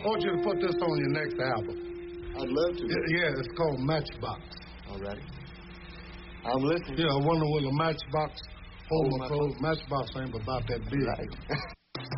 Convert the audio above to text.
want you to put this on your next album. I'd love to. Yeah, it's called Matchbox. All righty. I'm listening. Yeah, I wonder will a Matchbox hold my clothes. Matchbox ain't about that big. Right.